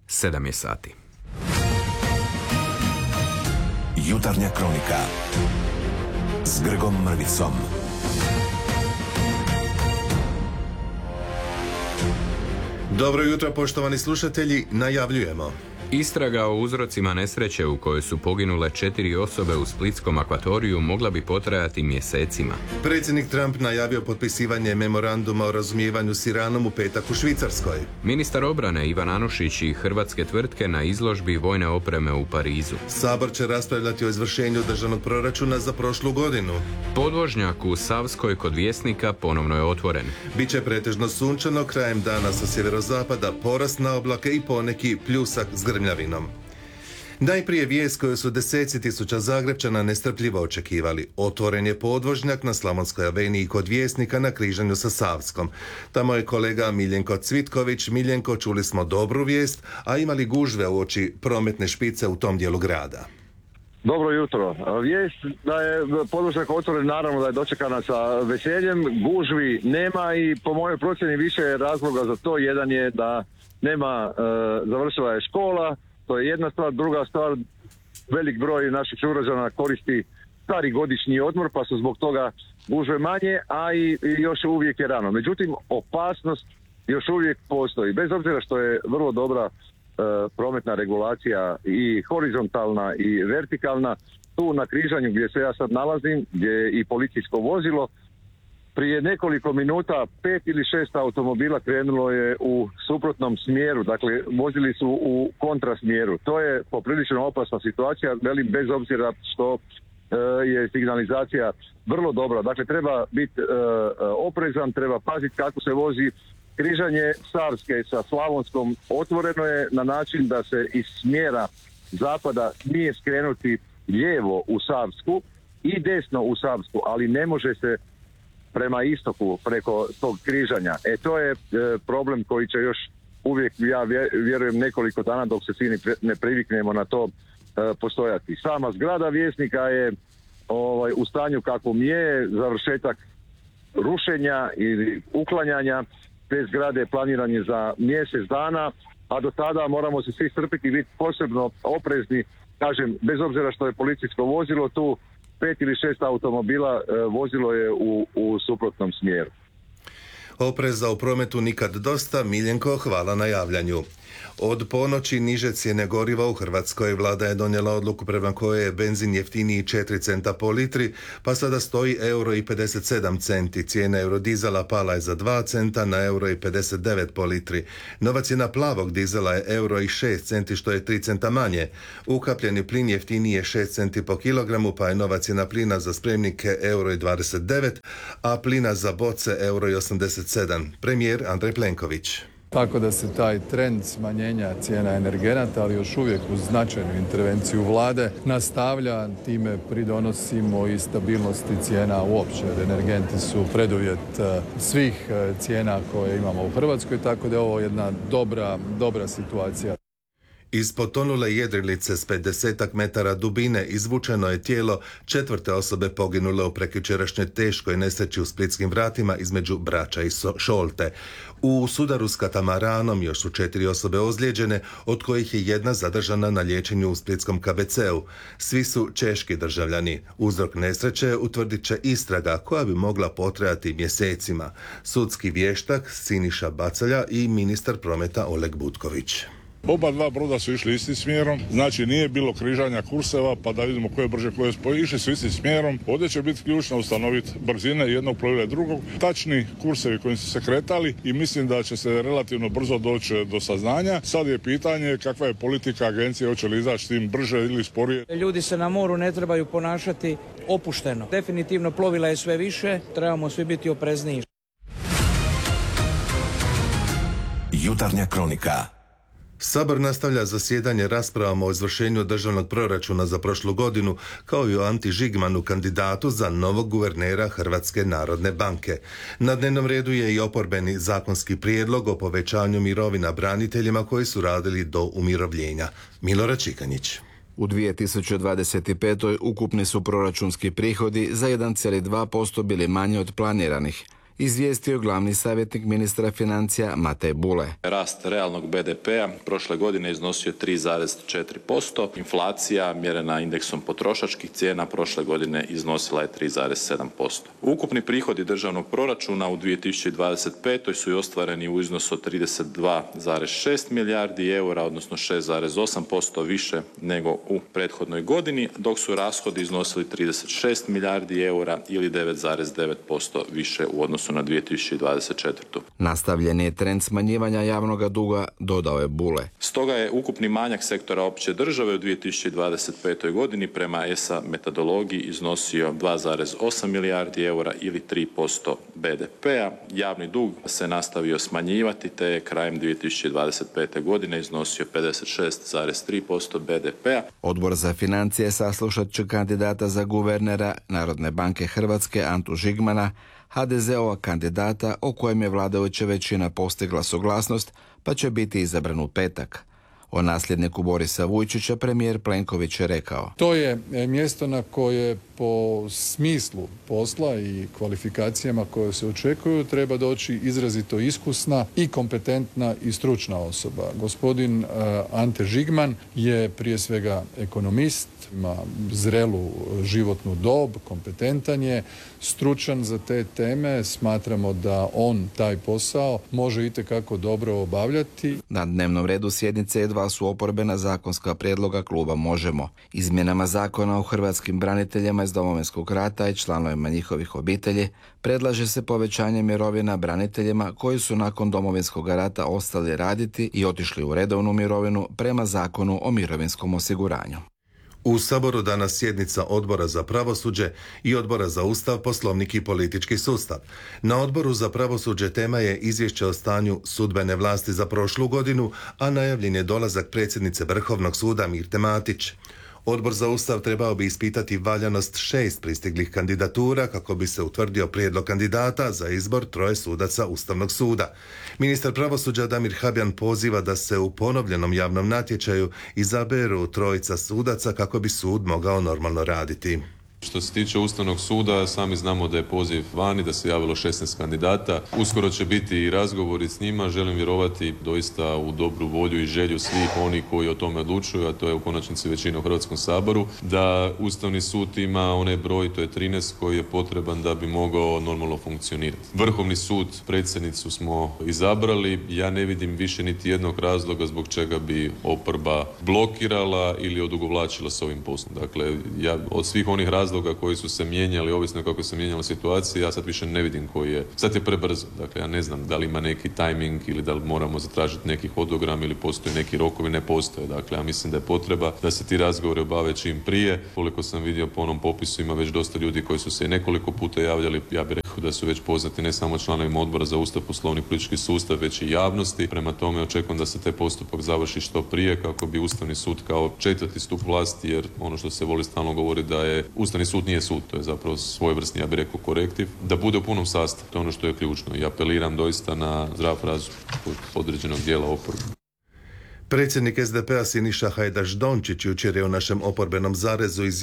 7 je sati. Jutarnja kronika s Grgom Mrvicom. Dobro jutro, poštovani slušatelji, najavljujemo. Istraga o uzrocima nesreće u kojoj su poginule 4 osobe u splitskom akvatoriju mogla bi potrajati mjesecima. Predsjednik Trump najavio potpisivanje memoranduma o razumijevanju s Iranom u petak u Švicarskoj. Ministar obrane Ivan Anušić i hrvatske tvrtke na izložbi vojne opreme u Parizu. Sabor će raspravljati o izvršenju državnog proračuna za prošlu godinu. Podvožnjak u Savskoj kod Vjesnika ponovno je otvoren. Biće pretežno sunčano, krajem dana sa sjeverozapada porast na oblake i poneki pljusak s grmljavinom. Najprije vijest koju su deseci tisuća Zagrepčana nestrpljivo očekivali. Otvoren je podvožnjak na Slavonskoj aveniji kod Vjesnika na križanju sa Savskom. Tamo je kolega Miljenko Cvitković. Miljenko, čuli smo dobru vijest, a imali gužve uoči prometne špice u tom dijelu grada? Dobro jutro. Vijest da je podvožnjak otvoren, naravno da je dočekana sa veseljem. Gužvi nema i po mojoj procjeni više je razloga za to. Jedan je da nema, završila je škola, to je jedna stvar. Druga stvar, velik broj naših sugrađana koristi stari godišnji odmor, pa su zbog toga gužve manje, a i još uvijek je rano. Međutim, opasnost još uvijek postoji. Bez obzira što je vrlo dobra prometna regulacija i horizontalna i vertikalna, tu na križanju gdje se ja sad nalazim, gdje je i policijsko vozilo, prije nekoliko minuta 5 ili 6 automobila krenulo je u suprotnom smjeru, dakle vozili su u kontrasmjeru. To je poprilično opasna situacija, velim, bez obzira što je signalizacija vrlo dobra. Dakle, treba biti oprezan, treba paziti kako se vozi. Križanje Savske sa Slavonskom otvoreno je na način da se iz smjera zapada smije skrenuti lijevo u Savsku i desno u Savsku, ali ne može se prema istoku preko tog križanja. To je problem koji će još uvijek, ja vjerujem, nekoliko dana dok se svi ne priviknemo na to postojati. Sama zgrada Vjesnika je u stanju kakvom je, završetak rušenja ili uklanjanja te zgrade planiran je za mjesec dana, a do tada moramo se svi strpiti i biti posebno oprezni. Kažem, bez obzira što je policijsko vozilo tu, 5 ili 6 automobila vozilo je u suprotnom smjeru. Opreza u prometu nikad dosta. Miljenko, hvala na javljanju. Od ponoći niže cijene goriva u Hrvatskoj. Vlada je donijela odluku prema kojoj je benzin jeftiniji 4 centa po litri, pa sada stoji €1,57. Cijena eurodizela pala je za 2 centa na €1,59 po litri. Nova cijena plavog dizela je €1,06, što je 3 centa manje. Ukapljeni plin jeftiniji je 6 centi po kilogramu, pa je nova cijena plina za spremnike €1,29, a plina za boce €1,87. Premijer Andrej Plenković. Tako da se taj trend smanjenja cijena energenata, ali još uvijek uz značajnu intervenciju vlade, nastavlja. Time pridonosimo i stabilnosti cijena uopće. Energenti su preduvjet svih cijena koje imamo u Hrvatskoj, tako da je ovo jedna dobra situacija. Iz potonule jedrilice s 50 metara dubine izvučeno je tijelo 4. osobe poginule u prekjučerašnjoj teškoj nesreći u Splitskim vratima između Brača i Šolte. U sudaru s katamaranom još su 4 osobe ozlijeđene, od kojih je jedna zadržana na liječenju u splitskom KBC-u. Svi su češki državljani. Uzrok nesreće utvrdit će istraga koja bi mogla potrajati mjesecima. Sudski vještak Siniša Bacalja i ministar prometa Oleg Butković. Oba dva broda su išli istim smjerom, znači nije bilo križanja kurseva pa da vidimo koje brže koje spoje. Išli su istim smjerom. Ovdje će biti ključno ustanoviti brzine jednog plovila i drugog, tačni kursevi kojim su se kretali i mislim da će se relativno brzo doći do saznanja. Sad je pitanje kakva je politika agencije, hoće li izaći tim brže ili sporije. Ljudi se na moru ne trebaju ponašati opušteno. Definitivno plovila je sve više, trebamo svi biti oprezniji. Jutarnja kronika. Sabor nastavlja zasjedanje raspravama o izvršenju državnog proračuna za prošlu godinu, kao i o Anti Žigmanu, kandidatu za novog guvernera Hrvatske narodne banke. Na dnevnom redu je i oporbeni zakonski prijedlog o povećanju mirovina braniteljima koji su radili do umirovljenja. Milorad Čikanjić. U 2025. ukupni su proračunski prihodi za 1,2% bili manji od planiranih. izvijestio glavni savjetnik ministra financija Matej Bule. Rast realnog BDP-a prošle godine iznosio 3,4%, inflacija mjerena indeksom potrošačkih cijena prošle godine iznosila je 3,7%. Ukupni prihodi državnog proračuna u 2025. su i ostvareni u iznosu od 32,6 milijardi eura, odnosno 6,8% više nego u prethodnoj godini, dok su rashodi iznosili 36 milijardi eura ili 9,9% više u odnosu na 2024. Nastavljen je trend smanjivanja javnog duga, dodao je Bule. Stoga je ukupni manjak sektora opće države u 2025. godini prema ESA metodologiji iznosio 2,8 milijardi eura ili 3% BDP-a. Javni dug se nastavio smanjivati te je krajem 2025. godine iznosio 56,3% BDP-a. Odbor za financije saslušat će kandidata za guvernera Narodne banke Hrvatske Antu Žigmana, HDZ-ova kandidata o kojem je vladajuća većina postigla suglasnost, pa će biti izabran u petak. O nasljedniku Borisa Vujčića premijer Plenković je rekao: To je mjesto na koje po smislu posla i kvalifikacijama koje se očekuju treba doći izrazito iskusna i kompetentna i stručna osoba. Gospodin Ante Žigman je prije svega ekonomist, ima zrelu životnu dob, kompetentan je, stručan za te teme. Smatramo da on taj posao može itekako dobro obavljati. Na dnevnom redu sjednice dva su oporbena zakonska prijedloga kluba Možemo. Izmjenama zakona o hrvatskim braniteljima iz Domovinskog rata i članovima njihovih obitelji predlaže se povećanje mirovina braniteljima koji su nakon Domovinskog rata ostali raditi i otišli u redovnu mirovinu prema Zakonu o mirovinskom osiguranju. U Saboru danas sjednica Odbora za pravosuđe i Odbora za Ustav, Poslovnik i politički sustav. Na Odboru za pravosuđe tema je izvješće o stanju sudbene vlasti za prošlu godinu, a najavljen je dolazak predsjednice Vrhovnog suda Mirte Matić. Odbor za Ustav trebao bi ispitati valjanost 6 pristiglih kandidatura kako bi se utvrdio prijedlog kandidata za izbor 3 sudaca Ustavnog suda. Ministar pravosuđa Damir Habjan poziva da se u ponovljenom javnom natječaju izaberu 3 sudaca kako bi sud mogao normalno raditi. Što se tiče Ustavnog suda, sami znamo da je poziv vani, da se javilo 16 kandidata. Uskoro će biti i razgovori s njima. Želim vjerovati doista u dobru volju i želju svih onih koji o tome odlučuju, a to je u konačnici većina u Hrvatskom saboru, da Ustavni sud ima onaj broj, to je 13, koji je potreban da bi mogao normalno funkcionirati. Vrhovni sud, predsjednicu smo izabrali. Ja ne vidim više niti jednog razloga zbog čega bi oporba blokirala ili odugovlačila s ovim poslom. Dakle, ja od svih onih razloga koji su se mijenjali, ovisno kako se mijenjala situacija, ja sad više ne vidim koji je. Sad je prebrzo. Dakle, ja ne znam da li ima neki tajming ili da li moramo zatražiti neki hodogram ili postoje neki rokovi, ne postoje. Dakle, ja mislim da je potreba da se ti razgovori obave čim prije. Koliko sam vidio po onom popisu, ima već dosta ljudi koji su se nekoliko puta javljali. Ja bih rekao da su već poznati ne samo članovima Odbora za Ustav, Poslovnik i politički sustav, već i javnosti. Prema tome očekujem da se taj postupak završi što prije kako bi Ustavni sud kao 4. stup vlasti, jer ono što se voli stalno govori da je Ustavni sud nije sud, to je zapravo svojevrsni, ja bih rekao, korektiv, da bude u punom sastavu. To je ono što je ključno i apeliram doista na zdrav razum kod određenog dijela oporbe. Predsjednik SDP-a Siniša Hajdaš Dončić jučer je u našem oporbenom zarezu